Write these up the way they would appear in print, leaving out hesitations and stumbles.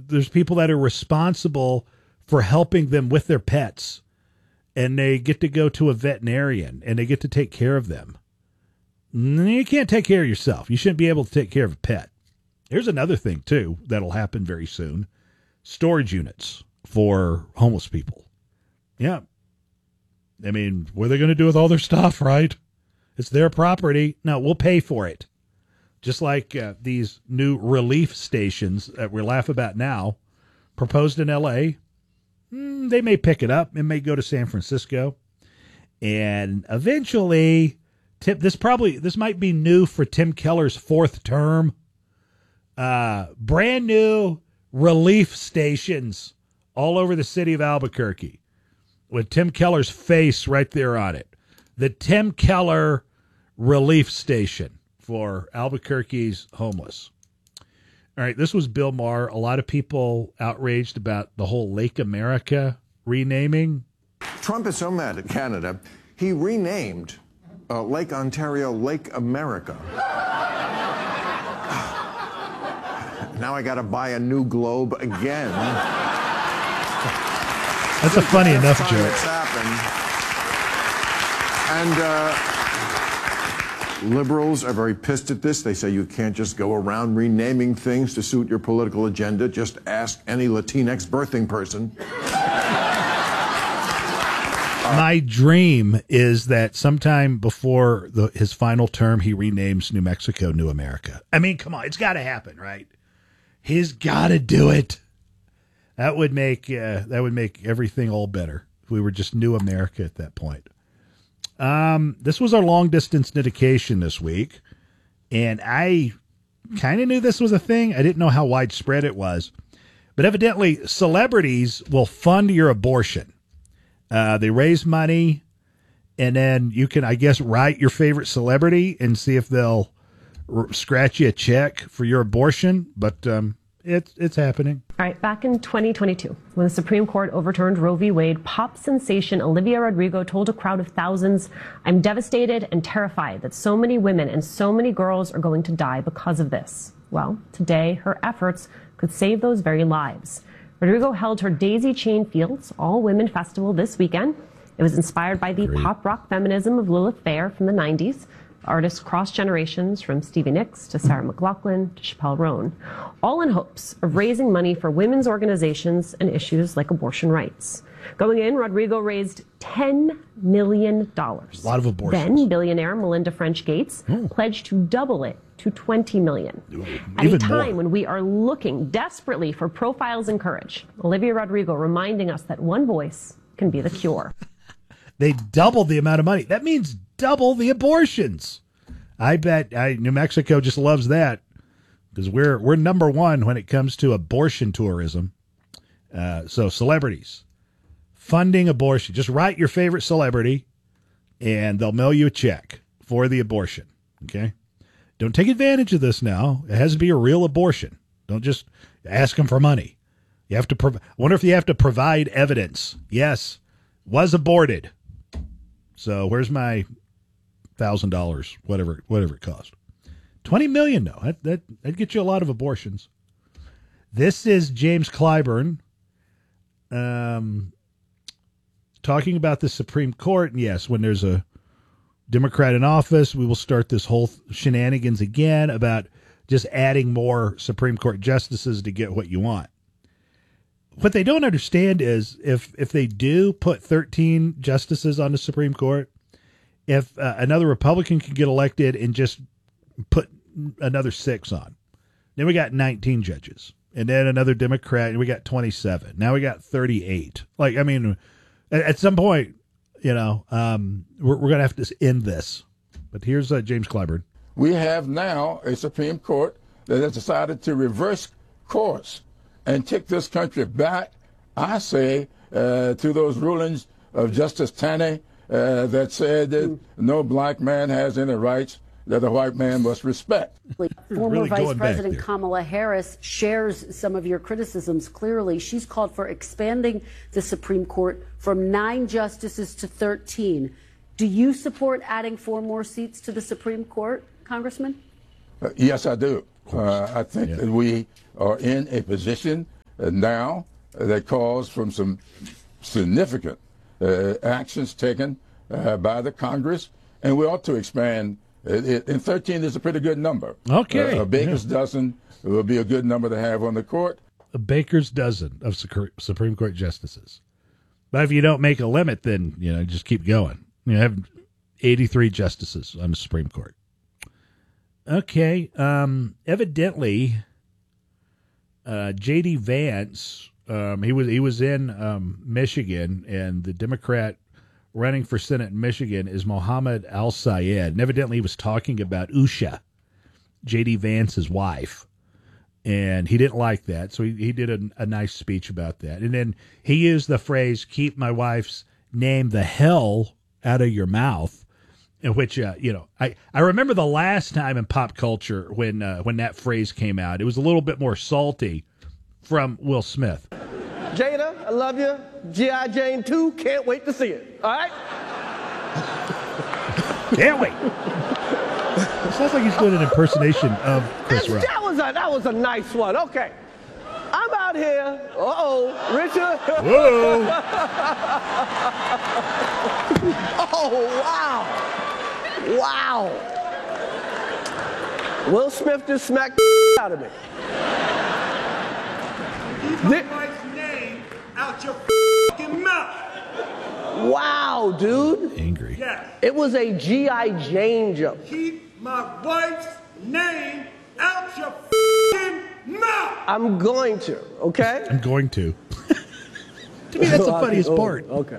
there's people that are responsible for helping them with their pets, and they get to go to a veterinarian and they get to take care of them. You can't take care of yourself. You shouldn't be able to take care of a pet. Here's another thing, too, that'll happen very soon. Storage units for homeless people. Yeah. I mean, what are they going to do with all their stuff, right? It's their property. No, we'll pay for it. Just like these new relief stations that we laugh about now, proposed in L.A., they may pick it up. It may go to San Francisco. And eventually, this might be new for Tim Keller's fourth term. Brand new relief stations all over the city of Albuquerque with Tim Keller's face right there on it. The Tim Keller Relief Station for Albuquerque's homeless. All right, this was Bill Maher. A lot of people outraged about the whole Lake America renaming. Trump is so mad at Canada, he renamed Lake Ontario Lake America. Now I got to buy a new globe again. That's a funny enough joke. It's happened. And liberals are very pissed at this. They say you can't just go around renaming things to suit your political agenda. Just ask any Latinx birthing person. My dream is that sometime before his final term, he renames New Mexico New America. I mean, come on, it's got to happen, right? He's got to do it. That would make everything all better if we were just New America at that point. This was our long distance dedication this week, and I kind of knew this was a thing. I didn't know how widespread it was, but evidently celebrities will fund your abortion. They raise money, and then you can, I guess, write your favorite celebrity and see if they'll scratch you a check for your abortion. But it's happening. All right, back in 2022, when the Supreme Court overturned Roe v. Wade, pop sensation Olivia Rodrigo told a crowd of thousands, "I'm devastated and terrified that so many women and so many girls are going to die because of this." Well, today, her efforts could save those very lives. Rodrigo held her Daisy Chain Fields all-women festival this weekend. It was inspired by the pop rock feminism of Lilith Fair from the 90s. Artists crossed generations from Stevie Nicks to Sarah McLachlan to Chappelle Roan, all in hopes of raising money for women's organizations and issues like abortion rights. Going in, Rodrigo raised $10 million. A lot of abortions. Then billionaire Melinda French Gates pledged to double it to $20 million. At Even a time more. when we are looking desperately for profiles and courage, Olivia Rodrigo reminding us that one voice can be the cure. They doubled the amount of money. That means double the abortions. I bet New Mexico just loves that because we're number one when it comes to abortion tourism. So celebrities funding abortion. Just write your favorite celebrity and they'll mail you a check for the abortion. Okay. Don't take advantage of this now. It has to be a real abortion. Don't just ask them for money. You have to. I wonder if you have to provide evidence. Yes, was aborted. So where's my $1,000? Whatever it cost. $20 million though. That'd get you a lot of abortions. This is James Clyburn, talking about the Supreme Court. And yes, when there's a Democrat in office, we will start this whole shenanigans again about just adding more Supreme Court justices to get what you want. What they don't understand is if they do put 13 justices on the Supreme Court, if another Republican can get elected and just put another 6 on, then we got 19 judges. And then another Democrat, and we got 27. Now we got 38. Like, I mean, at some point, you know, we're going to have to end this. But here's James Clyburn. We have now a Supreme Court that has decided to reverse course and take this country back, I say, to those rulings of Justice Taney that said that no black man has any rights that a white man must respect. Former Really Vice President Kamala Harris shares some of your criticisms clearly. She's called for expanding the Supreme Court from 9 justices to 13. Do you support adding 4 more seats to the Supreme Court, Congressman? Yes, I do. I think that we are in a position now that calls from some significant actions taken by the Congress, and we ought to expand it. And 13 is a pretty good number. Okay. A baker's dozen will be a good number to have on the court. A baker's dozen of Supreme Court justices. But if you don't make a limit, then, just keep going. You have 83 justices on the Supreme Court. Okay. Evidently, J.D. Vance, he was in Michigan, and the Democrat running for Senate in Michigan is Mohammed Al-Sayed. And evidently he was talking about Usha, J.D. Vance's wife. And he didn't like that, so he did a nice speech about that. And then he used the phrase, keep my wife's name the hell out of your mouth, in which, I remember the last time in pop culture when that phrase came out. It was a little bit more salty from Will Smith. Jada, I love you. G.I. Jane 2, can't wait to see it. All right? Can't wait. It sounds like he's doing an impersonation of Chris Rock. That was a nice one. Okay. I'm out here. Richard. Whoa. Oh, wow. Will Smith just smacked the out of me. Keep my wife's name out your fucking mouth. Wow, dude. Angry. Yes. It was a G.I. Jane joke. Keep my wife's name out your fucking mouth. I'm going to, okay? I'm going to. To me, that's the funniest part. Okay.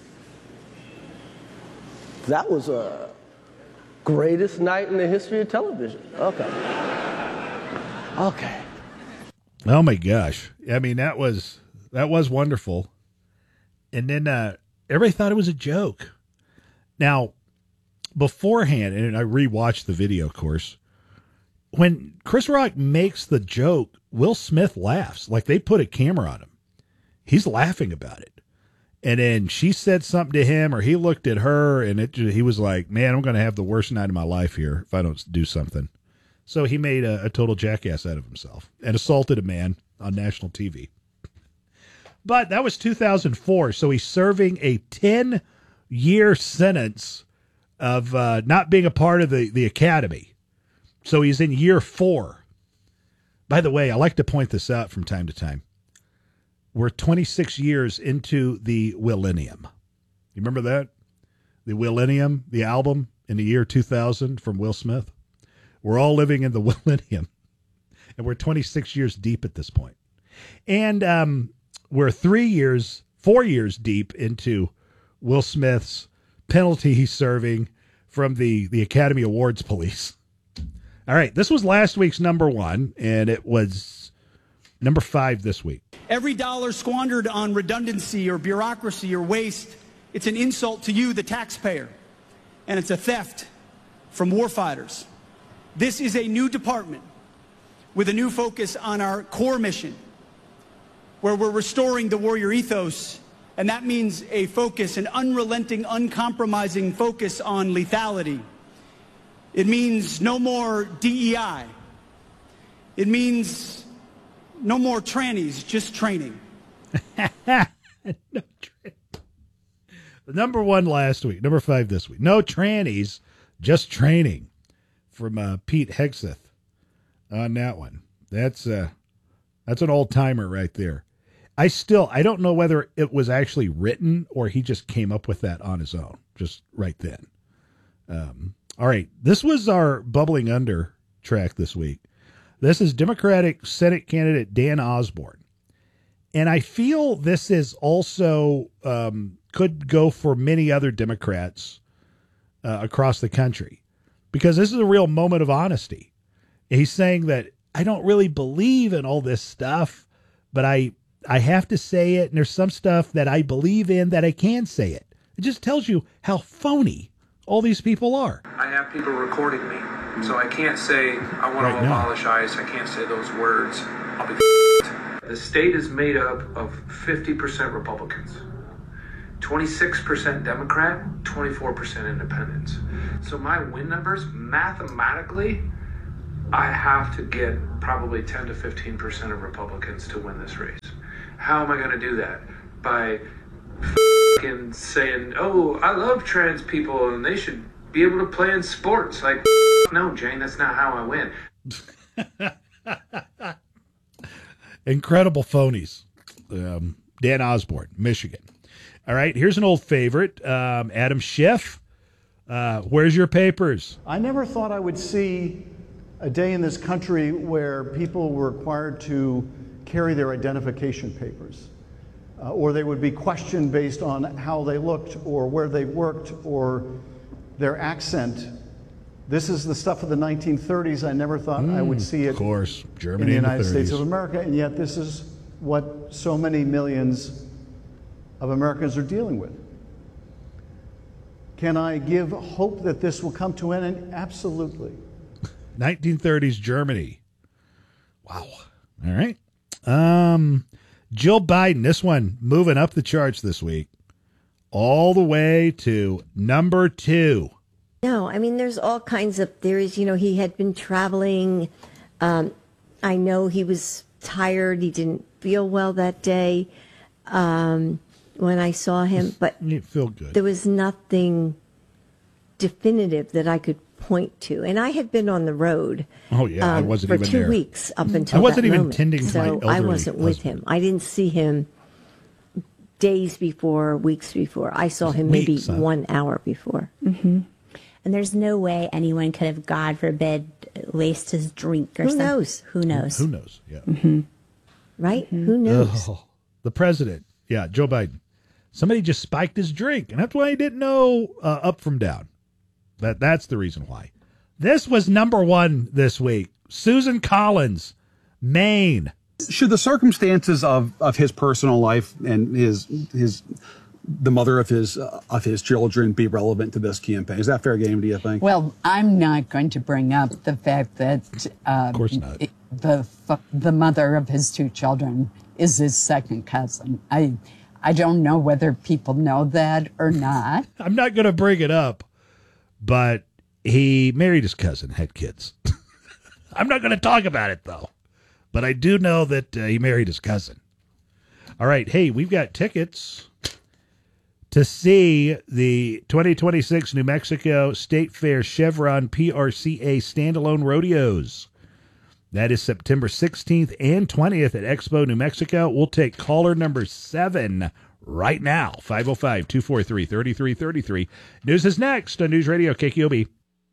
That was a greatest night in the history of television. Okay. Okay. Oh my gosh. I mean, that was wonderful. And then everybody thought it was a joke. Now, beforehand, and I rewatched the video, of course, when Chris Rock makes the joke, Will Smith laughs. Like they put a camera on him. He's laughing about it. And then she said something to him, or he looked at her, and he was like, man, I'm going to have the worst night of my life here if I don't do something. So he made a total jackass out of himself and assaulted a man on national TV. But that was 2004, so he's serving a 10-year sentence of not being a part of the Academy. So he's in year 4. By the way, I like to point this out from time to time. We're 26 years into the Willennium. You remember that? The Willennium, the album in the year 2000 from Will Smith. We're all living in the Willennium. And we're 26 years deep at this point. And we're 4 years deep into Will Smith's penalty he's serving from the Academy Awards police. All right, this was last week's number 1, and it was number 5 this week. Every dollar squandered on redundancy or bureaucracy or waste, it's an insult to you, the taxpayer, and it's a theft from warfighters. This is a new department with a new focus on our core mission, where we're restoring the warrior ethos, and that means a focus, an unrelenting, uncompromising focus on lethality. It means no more DEI. It means no more trannies, just training. No number 1 last week, number 5 this week. No trannies, just training, from Pete Hegseth on that one. That's an old timer right there. I don't know whether it was actually written or he just came up with that on his own, just right then. All right, this was our bubbling under track this week. This is Democratic Senate candidate Dan Osborne. And I feel this is also could go for many other Democrats across the country, because this is a real moment of honesty. He's saying that I don't really believe in all this stuff, but I have to say it, and there's some stuff that I believe in that I can say it. It just tells you how phony all these people are. I have people recording me, so I can't say I want to abolish ICE. I can't say those words. I'll be The state is made up of 50% Republicans, 26% Democrat, 24% Independents. So my win numbers, mathematically, I have to get probably 10 to 15% of Republicans to win this race. How am I going to do that? By fucking saying, oh, I love trans people and they should be able to play in sports. Like, no, Jane, that's not how I win. Incredible phonies. Dan Osborne, Michigan. All right, here's an old favorite. Adam Schiff. Where's your papers? I never thought I would see a day in this country where people were required to carry their identification papers, or they would be questioned based on how they looked or where they worked or their accent. This is the stuff of the 1930s. I never thought I would see it, of course, Germany in the in United the 30s. States of America, and yet this is what so many millions of Americans are dealing with. Can I give hope that this will come to an end? Absolutely. 1930s Germany. Wow. All right. Jill Biden, this one moving up the charts this week, all the way to number 2. No, I mean, there's all kinds of theories. You know, he had been traveling. I know he was tired. He didn't feel well that day when I saw him. But you feel good. There was nothing definitive that I could point to. And I had been on the road. Oh, yeah. I wasn't even there. For 2 weeks up until I wasn't that even moment. tending to my elderly I wasn't with him. I didn't see him days before, weeks before. I saw him maybe 1 hour before. Mm-hmm. And there's no way anyone could have, God forbid, laced his drink or something. Who knows? Who knows? Who knows? Yeah. Mm-hmm. Right? Mm-hmm. Who knows? Oh, the president. Yeah, Joe Biden. Somebody just spiked his drink, and that's why he didn't know up from down. That's the reason why. This was number 1 this week. Susan Collins, Maine. Should the circumstances of his personal life and the mother of his children be relevant to this campaign? Is that fair game, do you think? Well, I'm not going to bring up the fact that of course not. The mother of his 2 children is his second cousin. I don't know whether people know that or not. I'm not going to bring it up, but he married his cousin, had kids. I'm not going to talk about it, though. But I do know that he married his cousin. All right. Hey, we've got tickets to see the 2026 New Mexico State Fair Chevron PRCA standalone rodeos. That is September 16th and 20th at Expo, New Mexico. We'll take caller number 7 right now, 505-243-3333. News is next on News Radio KQOB.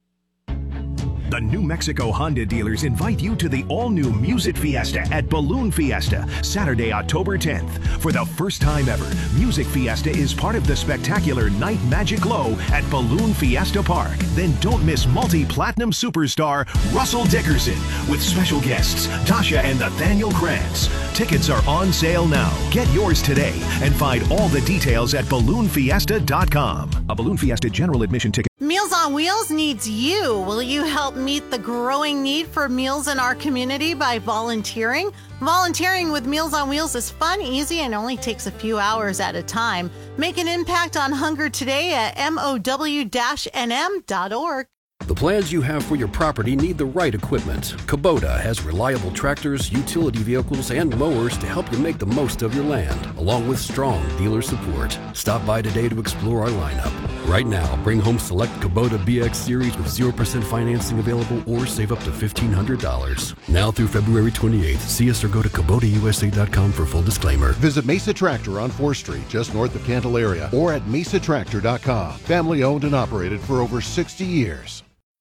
The New Mexico Honda dealers invite you to the all-new Music Fiesta at Balloon Fiesta, Saturday, October 10th. For the first time ever, Music Fiesta is part of the spectacular Night Magic Glow at Balloon Fiesta Park. Then don't miss multi-platinum superstar Russell Dickerson with special guests Tasha and Nathaniel Krantz. Tickets are on sale now. Get yours today and find all the details at balloonfiesta.com. A Balloon Fiesta general admission ticket. Meals on Wheels needs you. Will you help meet the growing need for meals in our community by volunteering? Volunteering with Meals on Wheels is fun, easy, and only takes a few hours at a time. Make an impact on hunger today at mow-nm.org. The plans you have for your property need the right equipment. Kubota has reliable tractors, utility vehicles, and mowers to help you make the most of your land, along with strong dealer support. Stop by today to explore our lineup. Right now, bring home select Kubota BX Series with 0% financing available or save up to $1,500. Now through February 28th, see us or go to KubotaUSA.com for full disclaimer. Visit Mesa Tractor on 4th Street, just north of Candelaria, or at mesatractor.com. Family owned and operated for over 60 years.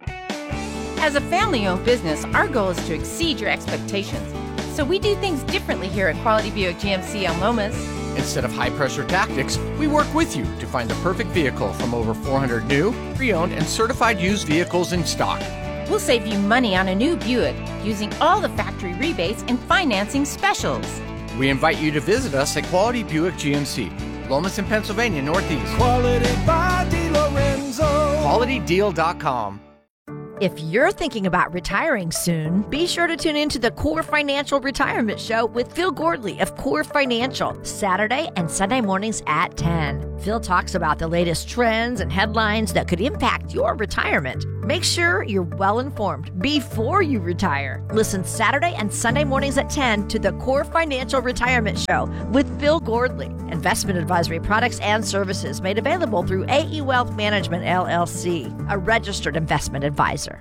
As a family-owned business, our goal is to exceed your expectations. So we do things differently here at Quality Buick GMC on Lomas. Instead of high-pressure tactics, we work with you to find the perfect vehicle from over 400 new, pre-owned, and certified used vehicles in stock. We'll save you money on a new Buick using all the factory rebates and financing specials. We invite you to visit us at Quality Buick GMC, Lomas in Pennsylvania, Northeast. Quality by DeLorenzo. QualityDeal.com. If you're thinking about retiring soon, be sure to tune into the Core Financial Retirement Show with Phil Gordley of Core Financial, Saturday and Sunday mornings at 10. Phil talks about the latest trends and headlines that could impact your retirement. Make sure you're well informed before you retire. Listen Saturday and Sunday mornings at 10 to the Core Financial Retirement Show with Phil Gordley. Investment advisory products and services made available through AE Wealth Management, LLC, a registered investment advisor.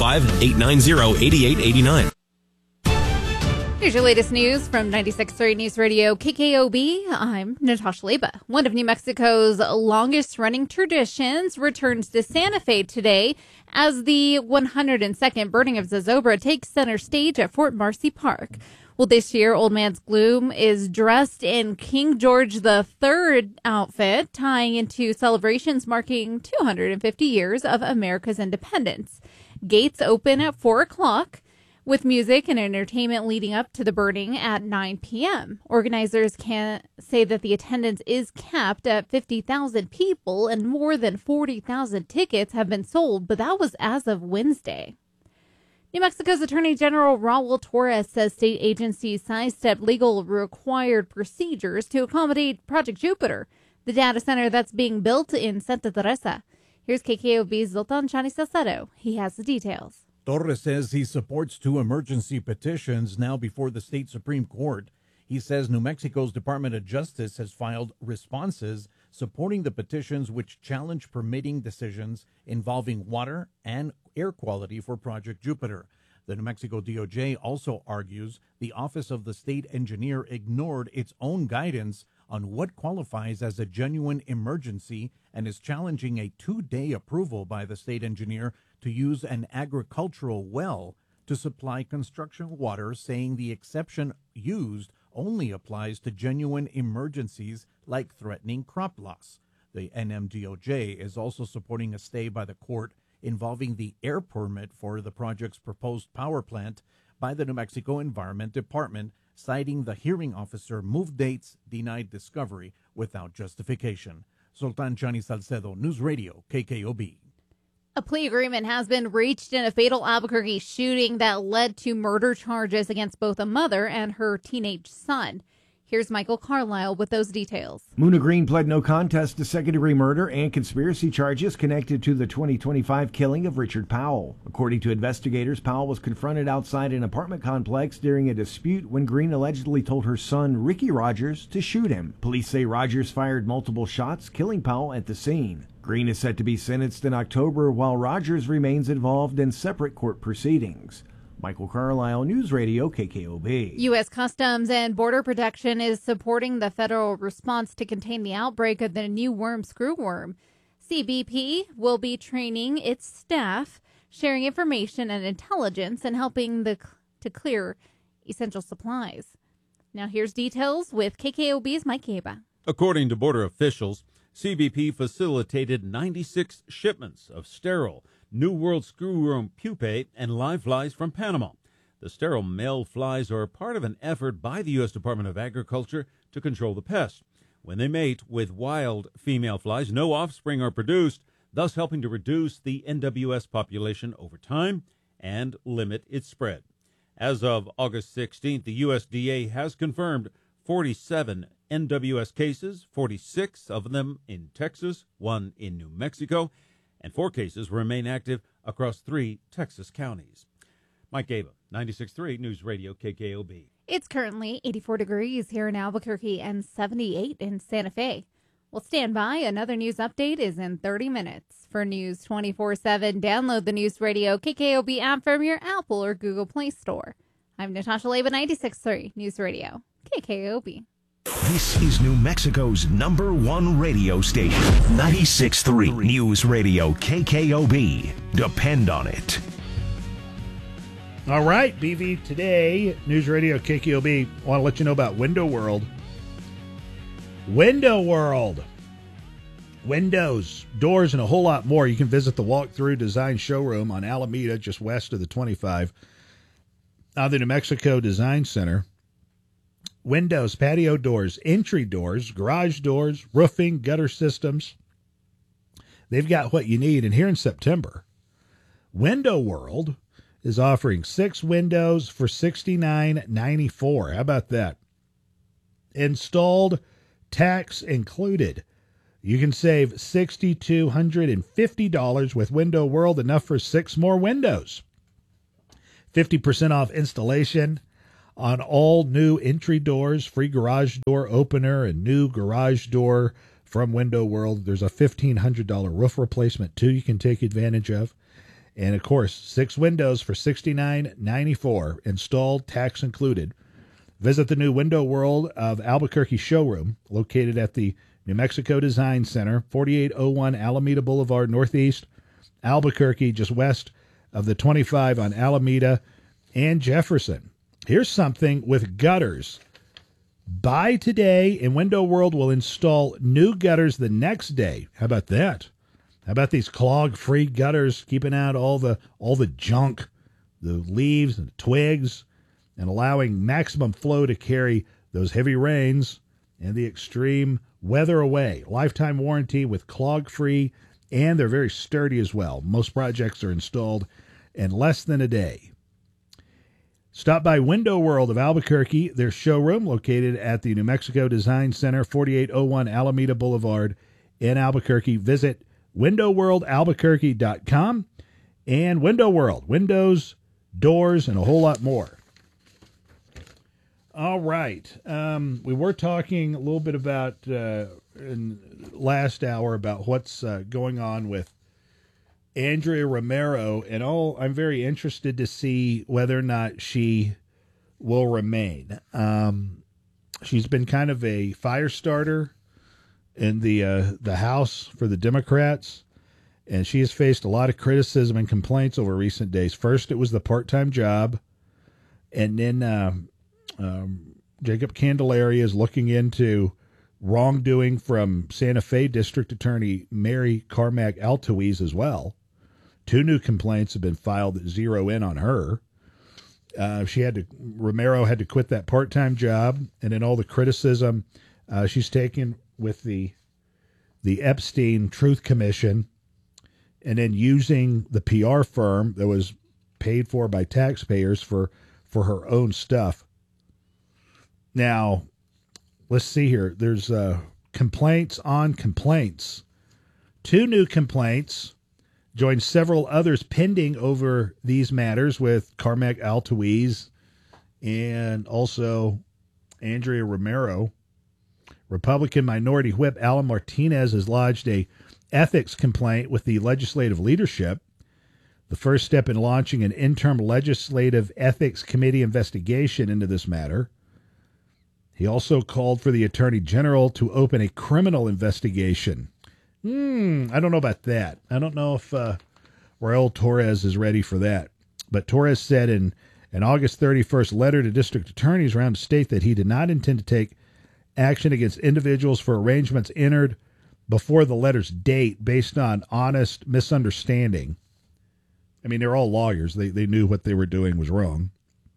5-890-8889. Here's your latest news from 96.3 News Radio KKOB. I'm Natasha Leba. One of New Mexico's longest-running traditions returns to Santa Fe today as the 102nd burning of Zozobra takes center stage at Fort Marcy Park. Well, this year, Old Man's Gloom is dressed in King George III outfit, tying into celebrations marking 250 years of America's independence. Gates open at 4 o'clock. With music and entertainment leading up to the burning at 9 p.m. Organizers can say that the attendance is capped at 50,000 people and more than 40,000 tickets have been sold, but that was as of Wednesday. New Mexico's Attorney General Raul Torres says state agencies sidestepped legal required procedures to accommodate Project Jupiter, the data center that's being built in Santa Teresa. Here's KKOB's Zoltan Chani Salcedo. He has the details. Torres says he supports 2 emergency petitions now before the state Supreme Court. He says New Mexico's Department of Justice has filed responses supporting the petitions which challenge permitting decisions involving water and air quality for Project Jupiter. The New Mexico DOJ also argues the Office of the State Engineer ignored its own guidance on what qualifies as a genuine emergency and is challenging a 2-day approval by the state engineer to use an agricultural well to supply construction water, saying the exception used only applies to genuine emergencies like threatening crop loss. The NMDOJ is also supporting a stay by the court involving the air permit for the project's proposed power plant by the New Mexico Environment Department, citing the hearing officer moved dates, denied discovery without justification. Sultan Chani Salcedo, News Radio, KKOB. A plea agreement has been reached in a fatal Albuquerque shooting that led to murder charges against both a mother and her teenage son. Here's Michael Carlisle with those details. Muna Green pled no contest to second-degree murder and conspiracy charges connected to the 2025 killing of Richard Powell. According to investigators, Powell was confronted outside an apartment complex during a dispute when Green allegedly told her son, Ricky Rogers, to shoot him. Police say Rogers fired multiple shots, killing Powell at the scene. Green is set to be sentenced in October, while Rogers remains involved in separate court proceedings. Michael Carlisle, News Radio, KKOB. U.S. Customs and Border Protection is supporting the federal response to contain the outbreak of the new worm screwworm. CBP will be training its staff, sharing information and intelligence, and helping to clear essential supplies. Now here's details with KKOB's Mike Gaba. According to border officials, CBP facilitated 96 shipments of sterile New World screwworm pupae and live flies from Panama. The sterile male flies are part of an effort by the U.S. Department of Agriculture to control the pest. When they mate with wild female flies, no offspring are produced, thus helping to reduce the NWS population over time and limit its spread. As of August 16th, the USDA has confirmed 47 NWS cases, 46 of them in Texas, 1 in New Mexico, and 4 cases remain active across 3 Texas counties. Mike Gaba, 96.3 News Radio KKOB. It's currently 84 degrees here in Albuquerque and 78 in Santa Fe. Well, stand by. Another news update is in 30 minutes. For News 24/7, download the News Radio KKOB app from your Apple or Google Play Store. I'm Natasha Leba, 96.3 News Radio KKOB. This is New Mexico's #1 radio station, 96.3 News Radio KKOB. Depend on it. All right, BV today, News Radio KKOB. I want to let you know about Window World. Window World. Windows, doors, and a whole lot more. You can visit the Walkthrough Design Showroom on Alameda, just west of the 25, out of the New Mexico Design Center. Windows, patio doors, entry doors, garage doors, roofing, gutter systems. They've got what you need. And here in September, Window World is offering 6 windows for $69.94. How about that? Installed, tax included. You can save $6,250 with Window World, enough for 6 more windows. 50% off installation on all new entry doors, free garage door opener, and new garage door from Window World. There's a $1,500 roof replacement, too, you can take advantage of. And, of course, 6 windows for $69.94, installed, tax included. Visit the new Window World of Albuquerque showroom, located at the New Mexico Design Center, 4801 Alameda Boulevard, Northeast, Albuquerque, just west of the 25 on Alameda and Jefferson. Here's something with gutters. Buy today, and Window World will install new gutters the next day. How about that? How about these clog-free gutters, keeping out all the junk, the leaves and the twigs, and allowing maximum flow to carry those heavy rains and the extreme weather away. Lifetime warranty with clog-free, and they're very sturdy as well. Most projects are installed in less than a day. Stop by Window World of Albuquerque, their showroom located at the New Mexico Design Center, 4801 Alameda Boulevard in Albuquerque. Visit windowworldalbuquerque.com, and Window World, windows, doors, and a whole lot more. All right. We were talking a little bit about in last hour about what's going on with Andrea Romero, and I'm very interested to see whether or not she will remain. She's been kind of a fire starter in the House for the Democrats, and she has faced a lot of criticism and complaints over recent days. First, it was the part-time job, and then Jacob Candelaria is looking into wrongdoing from Santa Fe District Attorney Mary Carmack Altuiz as well. 2 new complaints have been filed that zero in on her. Romero had to quit that part-time job, and then all the criticism she's taken with the Epstein Truth Commission, and then using the PR firm that was paid for by taxpayers for her own stuff. Now, let's see here. There's complaints on complaints. 2 new complaints join several others pending over these matters with Carmack Altuiz and also Andrea Romero. Republican Minority Whip Alan Martinez has lodged a ethics complaint with the legislative leadership, the first step in launching an interim legislative ethics committee investigation into this matter. He also called for the Attorney General to open a criminal investigation. I don't know about that. I don't know if Raul Torres is ready for that. But Torres said in an August 31st letter to district attorneys around the state that he did not intend to take action against individuals for arrangements entered before the letter's date based on honest misunderstanding. I mean, they're all lawyers. They knew what they were doing was wrong.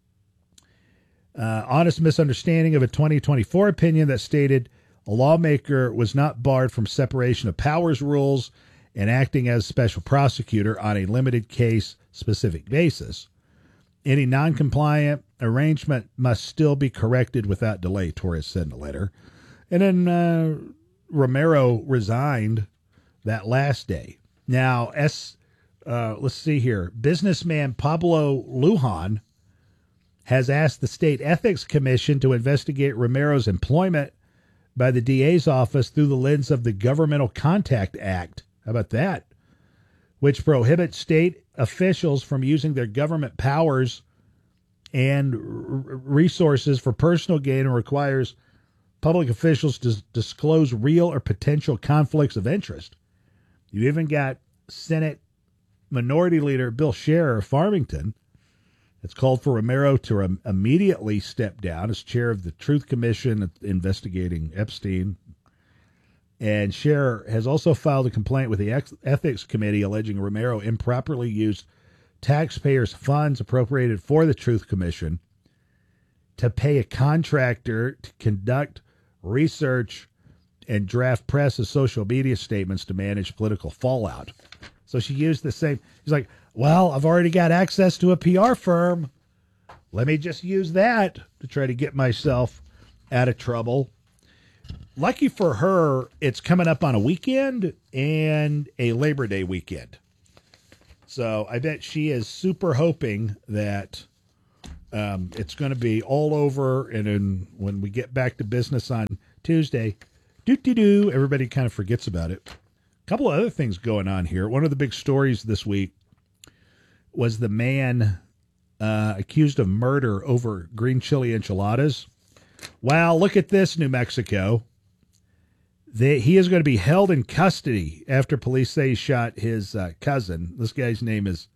Honest misunderstanding of a 2024 opinion that stated a lawmaker was not barred from separation of powers rules and acting as special prosecutor on a limited case specific basis. Any non-compliant arrangement must still be corrected without delay, Torres said in a letter. And then Romero resigned that last day. Now, let's see here. Businessman Pablo Lujan has asked the State Ethics Commission to investigate Romero's employment by the DA's office through the lens of the Governmental Contact Act. How about that? Which prohibits state officials from using their government powers and resources for personal gain and requires public officials to disclose real or potential conflicts of interest. You even got Senate Minority Leader Bill Scherer of Farmington. It's called for Romero to immediately step down as chair of the Truth Commission investigating Epstein. And Scherer has also filed a complaint with the Ethics Committee alleging Romero improperly used taxpayers' funds appropriated for the Truth Commission to pay a contractor to conduct research and draft press and social media statements to manage political fallout. So she used the same. He's like, well, I've already got access to a PR firm. Let me just use that to try to get myself out of trouble. lucky for her, it's coming up on a weekend and a Labor Day weekend. So I bet she is super hoping that it's going to be all over. And then when we get back to business on Tuesday, everybody kind of forgets about it. A couple of other things going on here. One of the big stories this week was the man accused of murder over green chili enchiladas. Wow, look at this, New Mexico. He is going to be held in custody after police say he shot his cousin. This guy's name is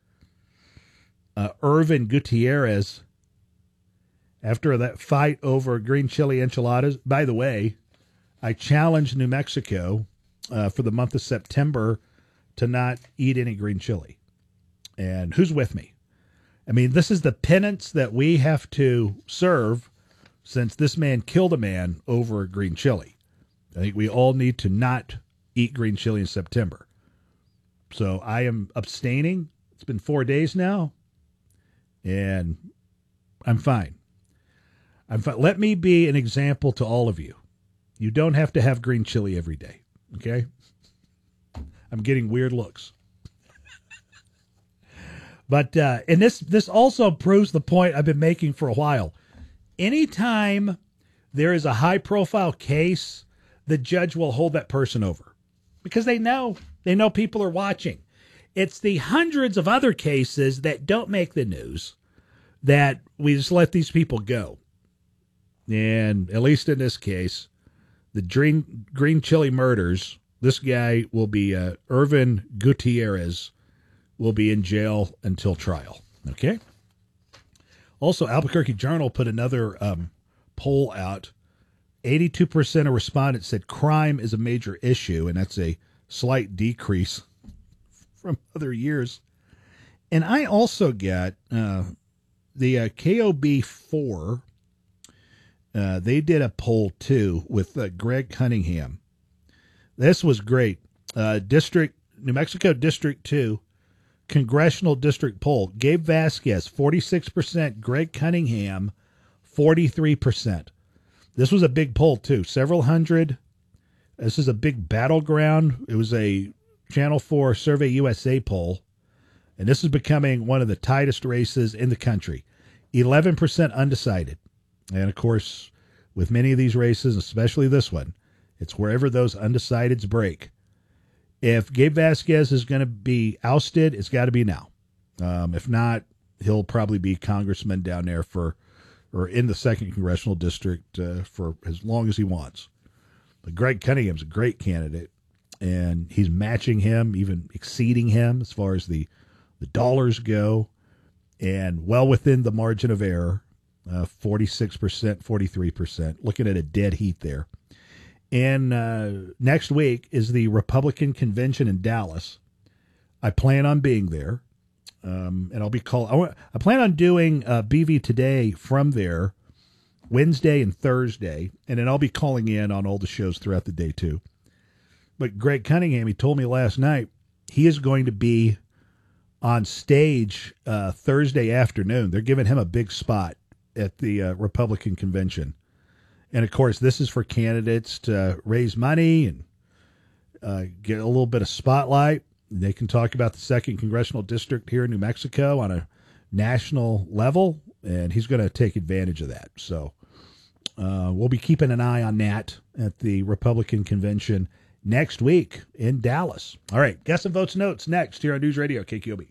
Irvin Gutierrez. After that fight over green chili enchiladas. By the way, I challenged New Mexico for the month of September to not eat any green chili. And who's with me? I mean, this is the penance that we have to serve since this man killed a man over green chili. I think we all need to not eat green chili in September. So I am abstaining. It's been 4 days now, and I'm fine. Let me be an example to all of you. You don't have to have green chili every day, okay? I'm getting weird looks. But and this also proves the point I've been making for a while. Anytime there is a high-profile case, the judge will hold that person over because they know people are watching. It's the hundreds of other cases that don't make the news that we just let these people go. And at least in this case, the green chili murders, this guy will be, Irvin Gutierrez, will be in jail until trial. Okay? Also, Albuquerque Journal put another poll out. 82% of respondents said crime is a major issue, and that's a slight decrease from other years. And I also got the KOB4. They did a poll, too, with Greg Cunningham. This was great. New Mexico District 2, Congressional District poll. Gabe Vasquez, 46%. Greg Cunningham, 43%. This was a big poll, too. Several hundred. This is a big battleground. It was a Channel 4 Survey USA poll. And this is becoming one of the tightest races in the country. 11% undecided. And, of course, with many of these races, especially this one, it's wherever those undecideds break. If Gabe Vasquez is going to be ousted, it's got to be now. If not, he'll probably be congressman down there or in the 2nd Congressional District for as long as he wants. But Greg Cunningham's a great candidate, and he's matching him, even exceeding him as far as the dollars go, and well within the margin of error, 46%, 43%, looking at a dead heat there. And next week is the Republican convention in Dallas. I plan on being there. And I'll be I plan on doing BV Today from there Wednesday and Thursday, and then I'll be calling in on all the shows throughout the day too. But Greg Cunningham, he told me last night, he is going to be on stage Thursday afternoon. They're giving him a big spot at the Republican convention. And, of course, this is for candidates to raise money and get a little bit of spotlight. They can talk about the 2nd Congressional District here in New Mexico on a national level, and he's going to take advantage of that. So we'll be keeping an eye on that at the Republican convention next week in Dallas. All right, Guess and Votes Notes next here on News Radio KKOB.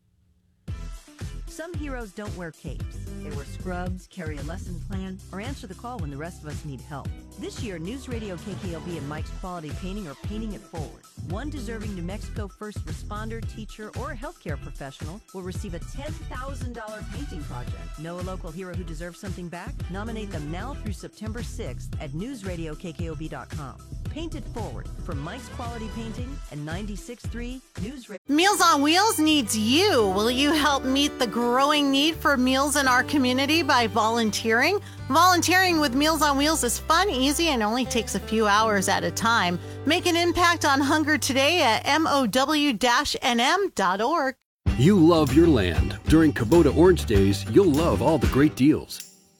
Some heroes don't wear capes. They wear scrubs, carry a lesson plan, or answer the call when the rest of us need help. This year, News Radio KKOB and Mike's Quality Painting are paying it forward. One deserving New Mexico first responder, teacher, or healthcare professional will receive a $10,000 painting project. Know a local hero who deserves something back? Nominate them now through September 6th at newsradiokkob.com. Paint it forward for Mike's Quality Painting and 96.3 News Radio. Meals on Wheels needs you. Will you help meet the growing need for meals in our community by volunteering? Volunteering with Meals on Wheels is fun, easy, and only takes a few hours at a time. Make an impact on hunger today at mow-nm.org. You love your land. During Kubota Orange Days, you'll love all the great deals.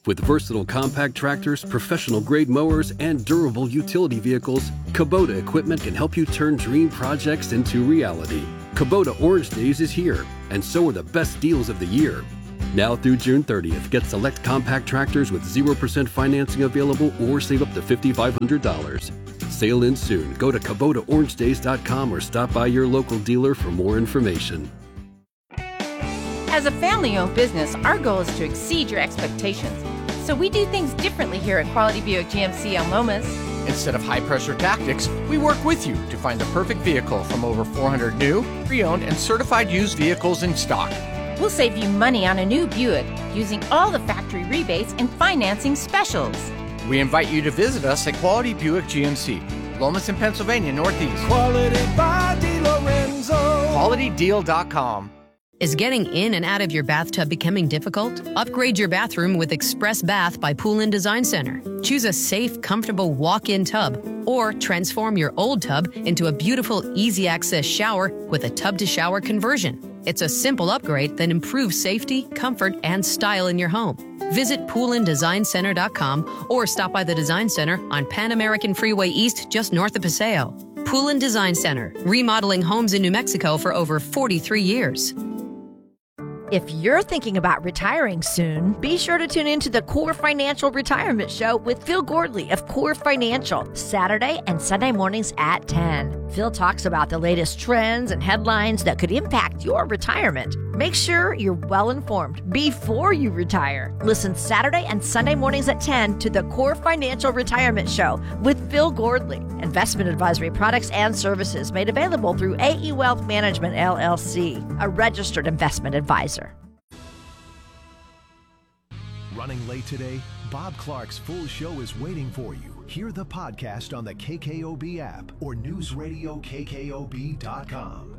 With versatile compact tractors, professional-grade mowers, and durable utility vehicles, Kubota equipment can help you turn dream projects into reality. Kubota Orange Days is here, and so are the best deals of the year. Now through June 30th, get select compact tractors with 0% financing available or save up to $5,500. Sale ends soon. Go to KubotaOrangeDays.com or stop by your local dealer for more information. As a family-owned business, our goal is to exceed your expectations. So we do things differently here at Quality Buick GMC on Lomas. Instead of high-pressure tactics, we work with you to find the perfect vehicle from over 400 new, pre-owned, and certified used vehicles in stock. We'll save you money on a new Buick using all the factory rebates and financing specials. We invite you to visit us at Quality Buick GMC, Lomas in Pennsylvania Northeast. Quality by DeLorenzo. QualityDeal.com. Is getting in and out of your bathtub becoming difficult? Upgrade your bathroom with Express Bath by Pool & Design Center. Choose a safe, comfortable walk-in tub, or transform your old tub into a beautiful, easy-access shower with a tub-to-shower conversion. It's a simple upgrade that improves safety, comfort, and style in your home. Visit poolanddesignCenter.com or stop by the Design Center on Pan American Freeway East, just north of Paseo. Pool & Design Center, remodeling homes in New Mexico for over 43 years. If you're thinking about retiring soon, be sure to tune into the Core Financial Retirement Show with Phil Gordley of Core Financial, Saturday and Sunday mornings at 10. Phil talks about the latest trends and headlines that could impact your retirement. Make sure you're well informed before you retire. Listen Saturday and Sunday mornings at 10 to the Core Financial Retirement Show with Phil Gordley. Investment advisory products and services made available through AE Wealth Management, LLC, a registered investment advisor. Running late today? Bob Clark's full show is waiting for you. Hear the podcast on the KKOB app or newsradiokkob.com.